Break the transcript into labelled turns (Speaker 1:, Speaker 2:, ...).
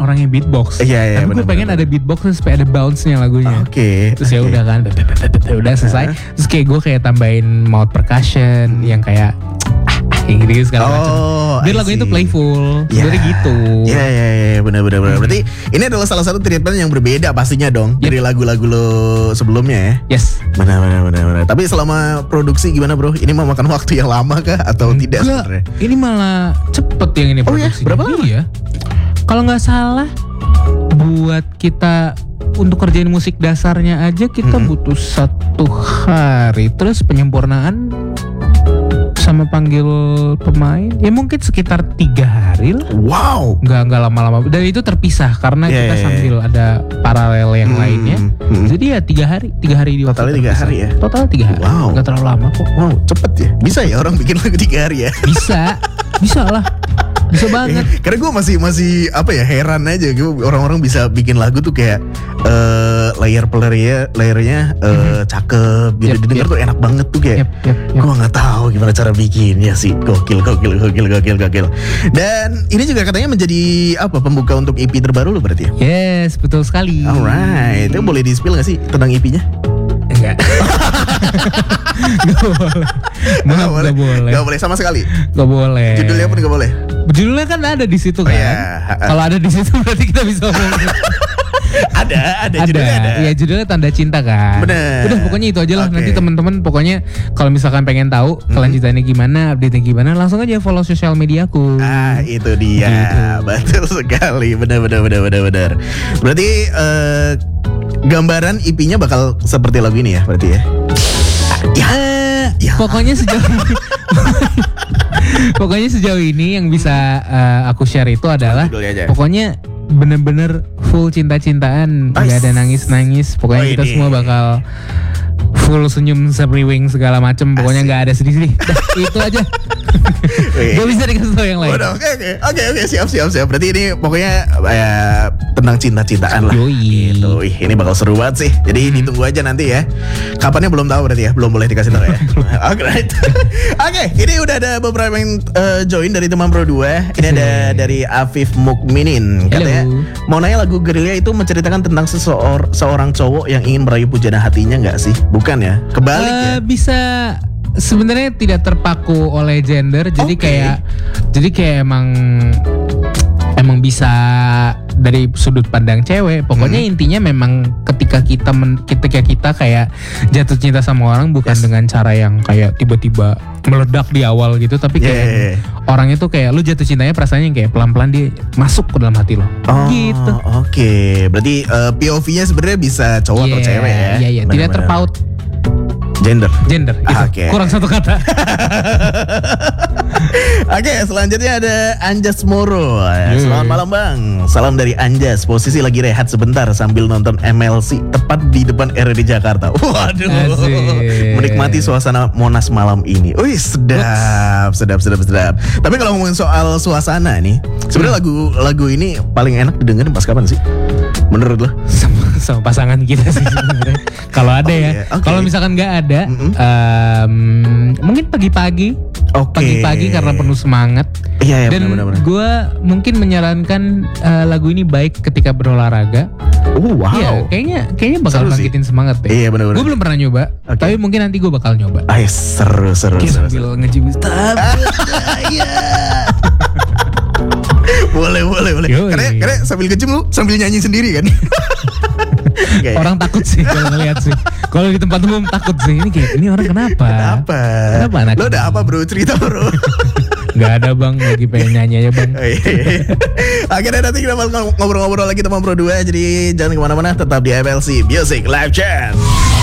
Speaker 1: orang-orang yang beatbox.
Speaker 2: Iya,
Speaker 1: Tapi gue pengen ada beatbox supaya ada bounce-nya lagunya.
Speaker 2: Oke.
Speaker 1: Terus ya udah kan, udah selesai. Terus kayak gue kayak tambahin mouth percussion yang kayak yang gitu segala macam. Biar lagunya itu playful. Sebenarnya gitu.
Speaker 2: Iya, benar. Berarti ini adalah salah satu treatment yang berbeda pastinya dong dari lagu-lagu lo sebelumnya ya.
Speaker 1: Yes.
Speaker 2: Benar. Tapi selama produksi gimana bro? Ini memakan waktu yang lama kah atau tidak sebenarnya?
Speaker 1: Ini malah cepet yang ini produksinya.
Speaker 2: Oh ya? Berapa lama?
Speaker 1: Iya. Kalau nggak salah, buat kita untuk kerjain musik dasarnya aja kita butuh 1 hari. Terus penyempurnaan sama panggil pemain ya mungkin sekitar 3 hari lah.
Speaker 2: Wow.
Speaker 1: Nggak lama-lama. Dan itu terpisah karena kita sambil ada paralel yang lainnya. Jadi ya 3 hari di waktu
Speaker 2: totalnya 3 hari ya.
Speaker 1: Total 3 hari.
Speaker 2: Wow.
Speaker 1: Nggak terlalu lama kok.
Speaker 2: Wow, cepet ya. Bisa ya orang bikin lagu 3 hari ya?
Speaker 1: Bisa lah. Bisa banget.
Speaker 2: Karena gue masih apa ya, heran aja orang-orang bisa bikin lagu tuh kayak layernya cakep gitu. Didengar tuh enak banget tuh kayak. Gue nggak tahu gimana cara bikinnya sih. Gokil. Dan ini juga katanya menjadi apa, pembuka untuk EP terbaru lo berarti ya?
Speaker 1: Yes, betul sekali.
Speaker 2: Alright, itu boleh di-spill gak sih tentang EP-nya?
Speaker 1: Enggak. Gak boleh.
Speaker 2: Gak boleh sama sekali.
Speaker 1: Gak boleh.
Speaker 2: Judulnya pun gak boleh.
Speaker 1: Judulnya kan ada di situ kan. Kalau ada di situ berarti kita bisa ngomong.
Speaker 2: ada judulnya ada.
Speaker 1: Iya, judulnya Tanda Cinta kan.
Speaker 2: Bener.
Speaker 1: Udah pokoknya itu aja lah. Nanti teman-teman pokoknya kalau misalkan pengen tahu kelanjutannya gimana, update-nya gimana, langsung aja follow sosial mediaku.
Speaker 2: Itu dia. Gitu. Betul sekali. Benar. Berarti gambaran EP-nya bakal seperti lagu ini ya berarti ya?
Speaker 1: Pokoknya sejauh ini yang bisa aku share itu adalah pokoknya bener-bener full cinta-cintaan, gak ada nangis-nangis. Pokoknya kita semua bakal full senyum semriwing segala macem. Pokoknya nggak ada sedih-sedih. Itu aja. Gak bisa dikasih tau yang lain.
Speaker 2: Oke, siap. Berarti ini pokoknya tentang cinta-cintaan lah. Gitu. Ini bakal seru banget sih. Jadi ditunggu aja nanti ya. Kapannya belum tahu berarti ya. Belum boleh dikasih tahu ya. Alright. Oke, ini udah ada beberapa yang join dari teman Pro 2. Ini ada dari Afif Mukminin. Katanya mau nanya, lagu Gerilya itu menceritakan tentang seorang cowok yang ingin meraih pujana hatinya nggak sih? Bukan ya? Kebalik ya?
Speaker 1: Bisa. Sebenarnya tidak terpaku oleh gender, jadi kayak emang bisa dari sudut pandang cewek. Pokoknya intinya memang ketika kita kayak jatuh cinta sama orang bukan dengan cara yang kayak tiba-tiba meledak di awal gitu, tapi kayak orang itu kayak lu jatuh cintanya perasaannya kayak pelan-pelan dia masuk ke dalam hati lo. Gitu.
Speaker 2: Oke. Berarti POV-nya sebenarnya bisa cowok atau cewek ya?
Speaker 1: Iya. Tidak terpaut
Speaker 2: gender
Speaker 1: gitu. Kurang satu kata.
Speaker 2: Oke, selanjutnya ada Anjas Moro. Selamat malam bang. Salam dari Anjas. Posisi lagi rehat sebentar sambil nonton MLC tepat di depan RRD Jakarta. Waduh. Menikmati suasana Monas malam ini. Wih, sedap. Tapi kalau ngomongin soal suasana nih, sebenarnya lagu ini paling enak didengerin pas kapan sih? Menurut lo?
Speaker 1: Sama pasangan kita sih sebenarnya. Kalau ada Kalau misalkan nggak ada, mungkin pagi-pagi. Pagi-pagi karena penuh semangat.
Speaker 2: Iya,
Speaker 1: dan gue mungkin menyarankan lagu ini baik ketika berolahraga.
Speaker 2: Wow.
Speaker 1: Iya, kayaknya bakal bangkitin semangat deh.
Speaker 2: Iya, benar.
Speaker 1: Gue belum pernah nyoba, tapi mungkin nanti gue bakal nyoba.
Speaker 2: Seru.
Speaker 1: Sambil ngejibis.
Speaker 2: Boleh. Karena sambil ngejim lu sambil nyanyi sendiri kan.
Speaker 1: Orang takut sih kalau ngeliat sih. Kalau di tempat umum takut sih. Ini orang kenapa anak?
Speaker 2: Lo udah apa bro? Cerita bro.
Speaker 1: Gak ada bang, lagi pengen nyanyi aja bang.
Speaker 2: Akhirnya nanti kita bakal ngobrol-ngobrol lagi teman Pro 2. Jadi jangan kemana-mana, tetap di MLC Music Live Chat.